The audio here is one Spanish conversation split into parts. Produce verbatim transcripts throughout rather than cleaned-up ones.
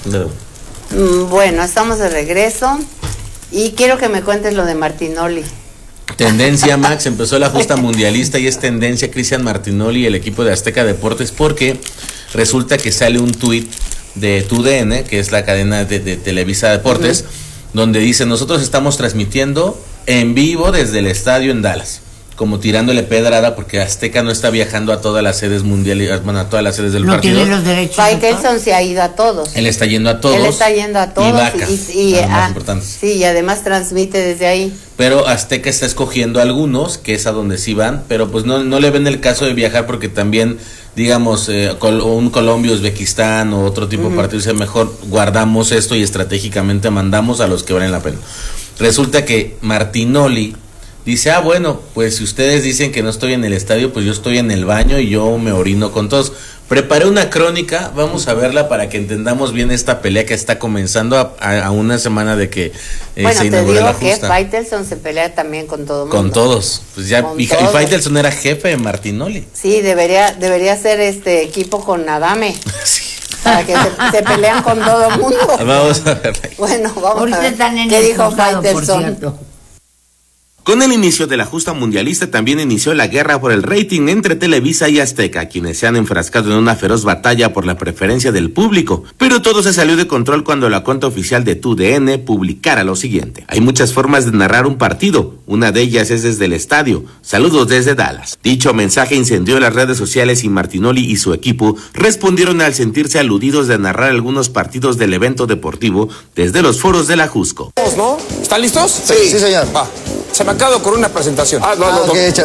No. Mm, Bueno, estamos de regreso y quiero que me cuentes lo de Martinoli. Tendencia, Max, empezó la justa mundialista y es tendencia Cristian Martinoli y el equipo de Azteca Deportes porque resulta que sale un tuit de T U D N, que es la cadena de, de Televisa Deportes, uh-huh. donde dice: nosotros estamos transmitiendo en vivo desde el estadio en Dallas, como tirándole pedrada porque Azteca no está viajando a todas las sedes mundiales, bueno, a todas las sedes del no partido. No tiene los derechos. Faitelson se ha ido a todos. Él está yendo a todos. Él está yendo a todos. Y Vaca, y, y, y, más ah, importantes. Sí, y además transmite desde ahí. Pero Azteca está escogiendo algunos, que es a donde sí van, pero pues no, no le ven el caso de viajar porque también, digamos, eh, un Colombia, Uzbekistán o otro tipo uh-huh. de partido, dice, mejor guardamos esto y estratégicamente mandamos a los que valen la pena. Resulta que Martinoli dice: ah, bueno, pues si ustedes dicen que no estoy en el estadio, pues yo estoy en el baño y yo me orino con todos. Preparé una crónica, vamos a verla para que entendamos bien esta pelea que está comenzando a, a, a una semana de que eh, bueno, se inaugura la justa. Bueno, te digo que Faitelson se pelea también con todo el mundo. Con todos, pues ya, con y, todos. y Faitelson era jefe de Martinoli. Sí, debería debería ser este equipo con Adame. Sí. Para que se, se pelean con todo el mundo. Vamos a verla. Bueno, vamos Ahorita a ver. Están en ¿Qué el dijo juzgado, Faitelson? Con el inicio de la justa mundialista también inició la guerra por el rating entre Televisa y Azteca, quienes se han enfrascado en una feroz batalla por la preferencia del público. Pero todo se salió de control cuando la cuenta oficial de T U D N publicara lo siguiente: hay muchas formas de narrar un partido, una de ellas es desde el estadio. Saludos desde Dallas. Dicho mensaje incendió las redes sociales y Martinoli y su equipo respondieron al sentirse aludidos de narrar algunos partidos del evento deportivo desde los foros de la Jusco. ¿No? ¿Están listos? Sí, sí, señor. Va. Se me acaba de ocurrir una presentación. Ah, no, ah, no, no. Okay,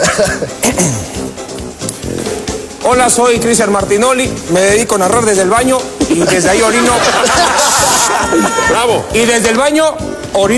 Hola, soy Cristian Martinoli. Me dedico a narrar desde el baño y desde ahí orino. Bravo. Y desde el baño orino.